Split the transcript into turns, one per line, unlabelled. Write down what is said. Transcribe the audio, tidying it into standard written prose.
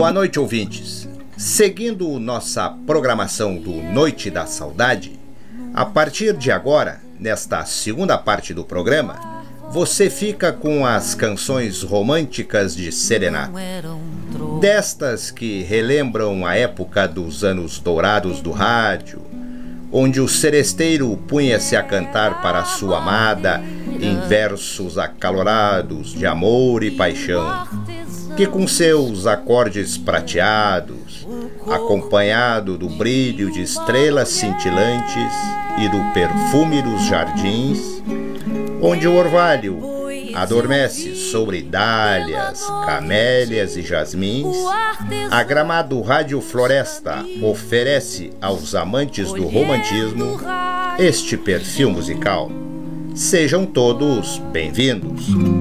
Boa noite, ouvintes. Seguindo nossa programação do Noite da Saudade, a partir de agora, nesta segunda parte do programa, você fica com as canções românticas de serenata. Destas que relembram a época dos anos dourados do rádio, onde o seresteiro punha-se a cantar para sua amada em versos acalorados de amor e paixão, que com seus acordes prateados, acompanhado do brilho de estrelas cintilantes e do perfume dos jardins, onde o orvalho adormece sobre dálias, camélias e jasmins, a Gramado Rádio Floresta oferece aos amantes do romantismo este perfil musical. Sejam todos bem-vindos.